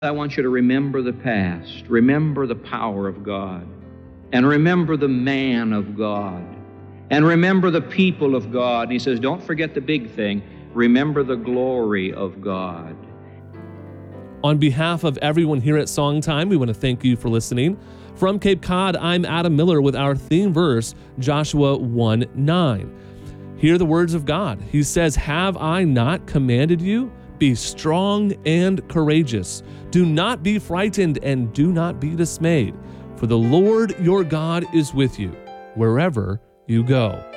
I want you to remember the past, remember the power of God, and remember the man of God, and remember the people of God. And he says, don't forget the big thing, remember the glory of God. On behalf of everyone here at Songtime, we want to thank you for listening. From Cape Cod, I'm Adam Miller with our theme verse, Joshua 1:9. Hear the words of God. He says, have I not commanded you? Be strong and courageous. Do not be frightened and do not be dismayed, for the Lord your God is with you wherever you go.